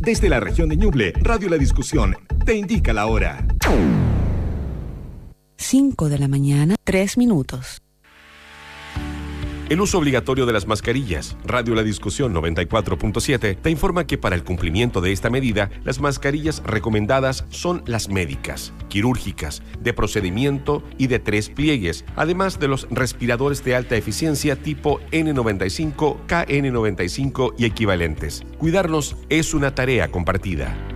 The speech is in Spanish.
Desde la región de Ñuble, Radio La Discusión te indica la hora. 5 de la mañana, 3 minutos. El uso obligatorio de las mascarillas. Radio La Discusión 94.7 te informa que para el cumplimiento de esta medida, las mascarillas recomendadas son las médicas, quirúrgicas, de procedimiento y de 3 pliegues, además de los respiradores de alta eficiencia tipo N95, KN95 y equivalentes. Cuidarnos es una tarea compartida.